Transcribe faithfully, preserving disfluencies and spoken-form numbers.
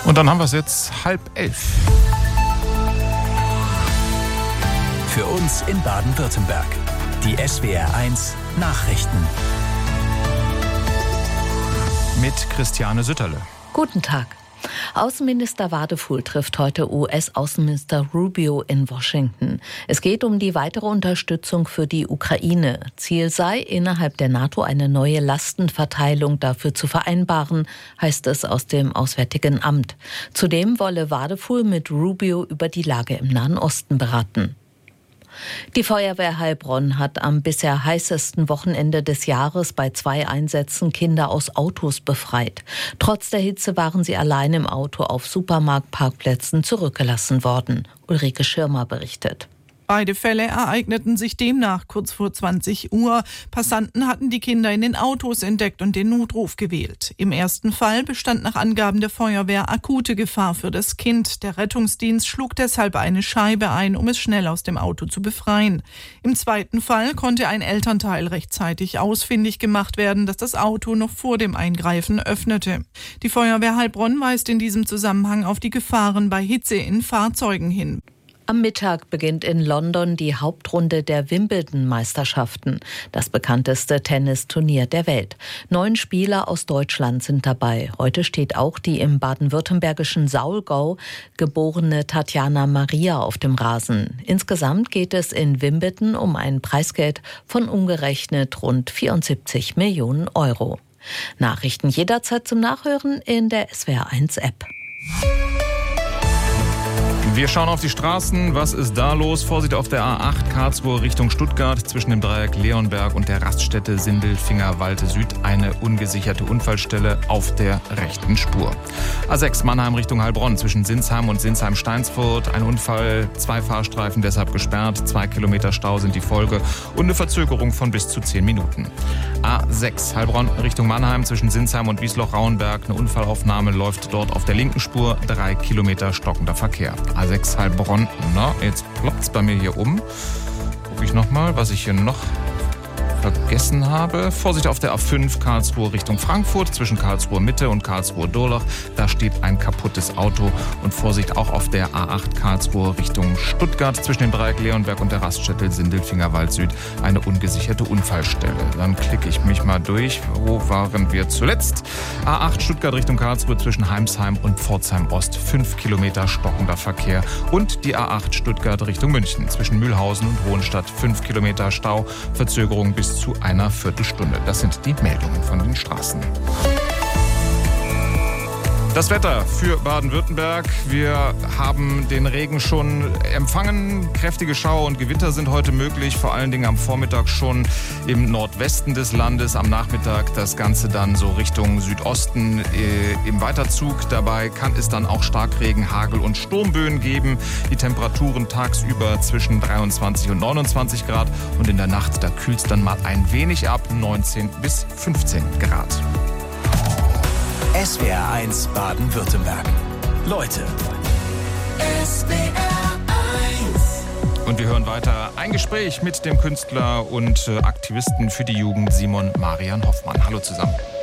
Und dann haben wir es jetzt halb elf. Für uns in Baden-Württemberg. Die S W R eins Nachrichten. Mit Christiane Sütterle. Guten Tag. Außenminister Wadefuhl trifft heute U S-Außenminister Rubio in Washington. Es geht um die weitere Unterstützung für die Ukraine. Ziel sei, innerhalb der NATO eine neue Lastenverteilung dafür zu vereinbaren, heißt es aus dem Auswärtigen Amt. Zudem wolle Wadefuhl mit Rubio über die Lage im Nahen Osten beraten. Die Feuerwehr Heilbronn hat am bisher heißesten Wochenende des Jahres bei zwei Einsätzen Kinder aus Autos befreit. Trotz der Hitze waren sie allein im Auto auf Supermarktparkplätzen zurückgelassen worden. Ulrike Schirmer berichtet. Beide Fälle ereigneten sich demnach kurz vor zwanzig Uhr. Passanten hatten die Kinder in den Autos entdeckt und den Notruf gewählt. Im ersten Fall bestand nach Angaben der Feuerwehr akute Gefahr für das Kind. Der Rettungsdienst schlug deshalb eine Scheibe ein, um es schnell aus dem Auto zu befreien. Im zweiten Fall konnte ein Elternteil rechtzeitig ausfindig gemacht werden, das das Auto noch vor dem Eingreifen öffnete. Die Feuerwehr Heilbronn weist in diesem Zusammenhang auf die Gefahren bei Hitze in Fahrzeugen hin. Am Mittag beginnt in London die Hauptrunde der Wimbledon-Meisterschaften, das bekannteste Tennisturnier der Welt. Neun Spieler aus Deutschland sind dabei. Heute steht auch die im baden-württembergischen Saulgau geborene Tatjana Maria auf dem Rasen. Insgesamt geht es in Wimbledon um ein Preisgeld von umgerechnet rund vierundsiebzig Millionen Euro. Nachrichten jederzeit zum Nachhören in der S W R eins App. Wir schauen auf die Straßen. Was ist da los? Vorsicht auf der A acht Karlsruhe Richtung Stuttgart zwischen dem Dreieck Leonberg und der Raststätte Sindelfingen-Walde Süd eine ungesicherte Unfallstelle auf der rechten Spur. A sechs Mannheim Richtung Heilbronn zwischen Sinsheim und Sinsheim-Steinsfurt. Ein Unfall, zwei Fahrstreifen deshalb gesperrt, zwei Kilometer Stau sind die Folge und eine Verzögerung von bis zu zehn Minuten. A sechs Heilbronn Richtung Mannheim zwischen Sinsheim und Wiesloch-Rauenberg. Eine Unfallaufnahme läuft dort auf der linken Spur, drei Kilometer stockender Verkehr. A sechs Heilbronn, na, jetzt ploppt's bei mir hier um. Gucke ich nochmal, was ich hier noch vergessen habe. Vorsicht auf der A fünf Karlsruhe Richtung Frankfurt zwischen Karlsruhe Mitte und Karlsruhe Durlach. Da steht ein kaputtes Auto. Und Vorsicht auch auf der A acht Karlsruhe Richtung Stuttgart zwischen dem Dreieck Leonberg und der Raststätte Sindelfingen-Wald Süd eine ungesicherte Unfallstelle. Dann klicke ich mich mal durch. Wo waren wir zuletzt? A acht Stuttgart Richtung Karlsruhe zwischen Heimsheim und Pforzheim Ost. Fünf Kilometer stockender Verkehr. Und die A acht Stuttgart Richtung München zwischen Mühlhausen und Hohenstadt. Fünf Kilometer Stau. Verzögerung bis zu einer Viertelstunde. Das sind die Meldungen von den Straßen. Das Wetter für Baden-Württemberg. Wir haben den Regen schon empfangen. Kräftige Schauer und Gewitter sind heute möglich, vor allen Dingen am Vormittag schon im Nordwesten des Landes. Am Nachmittag das Ganze dann so Richtung Südosten äh, im Weiterzug. Dabei kann es dann auch Starkregen, Hagel und Sturmböen geben. Die Temperaturen tagsüber zwischen dreiundzwanzig und neunundzwanzig Grad und in der Nacht, da kühlt es dann mal ein wenig ab, neunzehn bis fünfzehn Grad. S W R eins Baden-Württemberg. Leute. S W R eins. Und wir hören weiter ein Gespräch mit dem Künstler und Aktivisten für die Jugend Simon Marian Hoffmann. Hallo zusammen.